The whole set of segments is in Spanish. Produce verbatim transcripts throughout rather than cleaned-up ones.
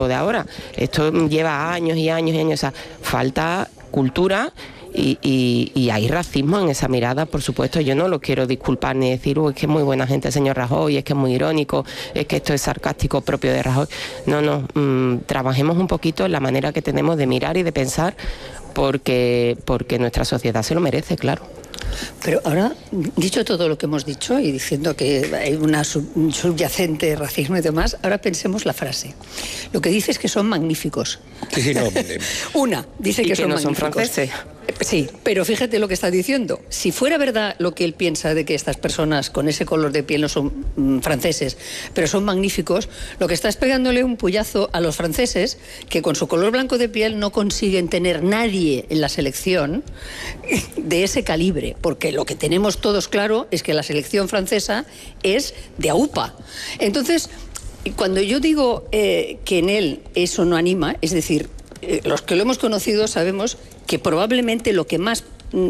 de ahora. Esto lleva años y años y años. O sea, falta cultura y, y, y hay racismo en esa mirada, por supuesto. Yo no lo quiero disculpar ni decir, oh, es que es muy buena gente el señor Rajoy, es que es muy irónico, es que esto es sarcástico propio de Rajoy. No, no, mmm, trabajemos un poquito en la manera que tenemos de mirar y de pensar, porque, porque nuestra sociedad se lo merece, claro. Pero ahora, dicho todo lo que hemos dicho y diciendo que hay una sub, un subyacente racismo y demás, ahora pensemos la frase. Lo que dice es que son magníficos. Sí, no. Una, dice y que, que son no magníficos. son franceses. Sí, pero fíjate lo que está diciendo. Si fuera verdad lo que él piensa de que estas personas con ese color de piel no son mm, franceses, pero son magníficos, lo que está es pegándole un puyazo a los franceses que con su color blanco de piel no consiguen tener nadie en la selección de ese calibre, porque lo que tenemos todos claro es que la selección francesa es de aupa. Entonces, cuando yo digo eh, que en él eso no anima, es decir, eh, los que lo hemos conocido sabemos que probablemente lo que más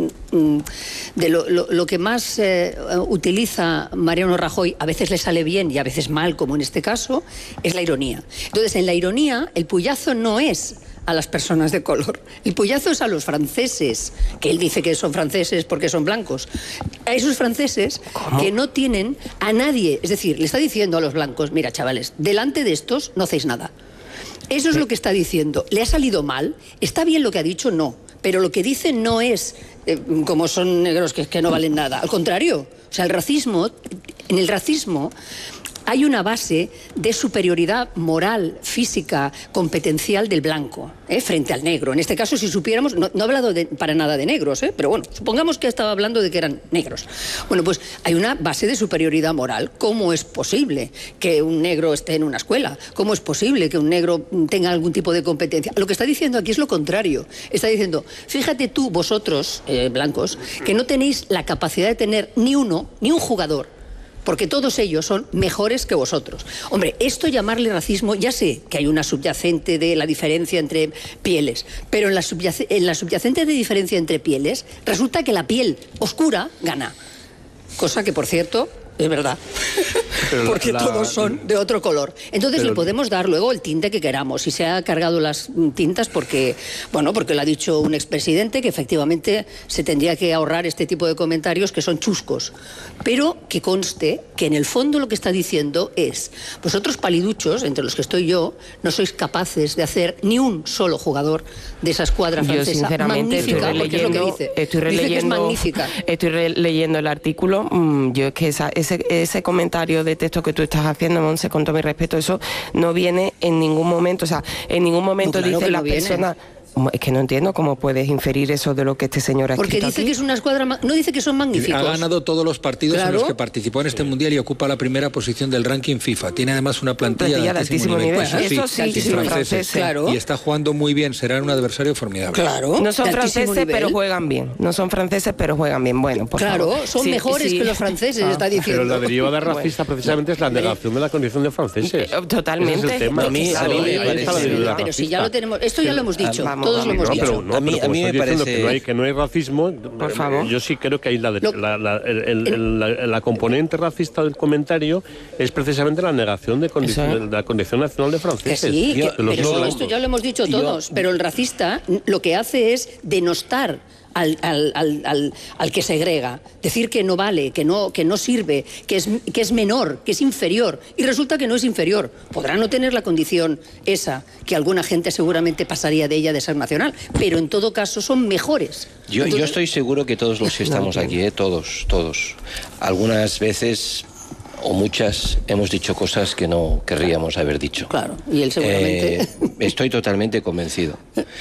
de lo, lo, lo que más eh, utiliza Mariano Rajoy, a veces le sale bien y a veces mal, como en este caso, es la ironía. Entonces, en la ironía, el puyazo no es a las personas de color, el puyazo es a los franceses, que él dice que son franceses porque son blancos, a esos franceses ¿Cómo? que no tienen a nadie, es decir, le está diciendo a los blancos, mira chavales, delante de estos no hacéis nada. Eso es lo que está diciendo. ¿Le ha salido mal? ¿Está bien lo que ha dicho? No. Pero lo que dice no es eh, como son negros que, que no valen nada. Al contrario. O sea, el racismo, en el racismo hay una base de superioridad moral, física, competencial del blanco, ¿eh? frente al negro. En este caso, si supiéramos, no, no he hablado de, para nada de negros, ¿eh? pero bueno, supongamos que estaba hablando de que eran negros. Bueno, pues hay una base de superioridad moral. ¿Cómo es posible que un negro esté en una escuela? ¿Cómo es posible que un negro tenga algún tipo de competencia? Lo que está diciendo aquí es lo contrario. Está diciendo, fíjate tú, vosotros, eh, blancos, que no tenéis la capacidad de tener ni uno, ni un jugador, porque todos ellos son mejores que vosotros. Hombre, esto llamarle racismo, ya sé que hay una subyacente de la diferencia entre pieles, pero en la, subyac- en la subyacente de diferencia entre pieles, resulta que la piel oscura gana. Cosa que, por cierto, es verdad. Pero porque la, todos son de otro color. Entonces pero, le podemos dar luego el tinte que queramos. Y se ha cargado las tintas porque, bueno, porque lo ha dicho un expresidente que efectivamente se tendría que ahorrar este tipo de comentarios que son chuscos. Pero que conste que en el fondo lo que está diciendo es, vosotros paliduchos, entre los que estoy yo, no sois capaces de hacer ni un solo jugador de esa escuadra francesa. Yo sinceramente magnífica, estoy porque es lo que dice. Estoy releyendo, dice que es magnífica. Estoy releyendo el artículo. Yo es que esa, ese, ese comentario de texto que tú estás haciendo, Monse, con todo mi respeto, eso no viene en ningún momento, o sea, en ningún momento no, claro dice la persona... Es que no entiendo cómo puedes inferir eso de lo que este señor ha Porque escrito dice aquí. que es una escuadra... No dice que son magníficos. Ha ganado todos los partidos claro. en los que participó en este mundial y ocupa la primera posición del ranking FIFA. Tiene además una plantilla, plantilla de altísimo nivel. nivel. Pues, eso sí, sí, sí son franceses. Claro. Y está jugando muy bien, será un adversario formidable. Claro. No son franceses, nivel. pero juegan bien. No son franceses, pero juegan bien. Bueno, por Claro, favor. son sí, mejores sí. que los franceses, ah. está diciendo. Pero la derivada racista bueno. precisamente es la negación de la condición de franceses. Totalmente. Ese es el tema. A mí, a mí me parece... Pero si ya lo tenemos... Esto ya lo hemos dicho. Todos lo hemos dicho. No, a mí, a mí me parece que no, hay, que no hay racismo. Por favor. Yo sí creo que hay la, la, la, el, el, la, la componente racista del comentario es precisamente la negación de, condición, de la condición nacional de franceses. Que sí, yo, que, pero no, esto ya lo hemos dicho todos. Yo, pero el racista lo que hace es denostar Al, al, al, al, al que segrega, decir que no vale, que no, que no sirve, que es, que es menor, que es inferior, y resulta que no es inferior. Podrá no tener la condición esa, que alguna gente seguramente pasaría de ella de ser nacional, pero en todo caso son mejores. Yo, Entonces... yo estoy seguro que todos los que estamos aquí, eh, todos, todos, algunas veces o muchas hemos dicho cosas que no querríamos haber dicho. Claro, y él seguramente... Eh, estoy totalmente convencido.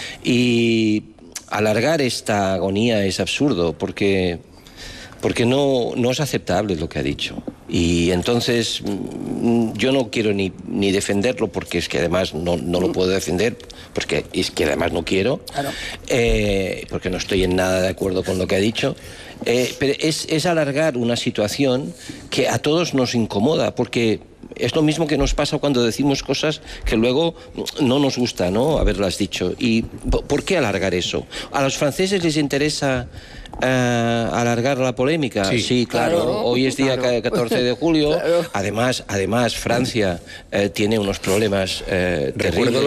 Y... alargar esta agonía es absurdo porque, porque no, no es aceptable lo que ha dicho. Y entonces yo no quiero ni, ni defenderlo porque es que además no, no lo puedo defender, porque es que además no quiero, claro. eh, porque no estoy en nada de acuerdo con lo que ha dicho. Eh, pero es, es alargar una situación que a todos nos incomoda, porque es lo mismo que nos pasa cuando decimos cosas que luego no nos gusta, ¿no?, haberlas dicho. ¿Y por qué alargar eso? ¿A los franceses les interesa uh, alargar la polémica? Sí, sí claro. claro. Hoy es día claro. catorce de julio. Claro. Además, además Francia uh, tiene unos problemas uh, terribles.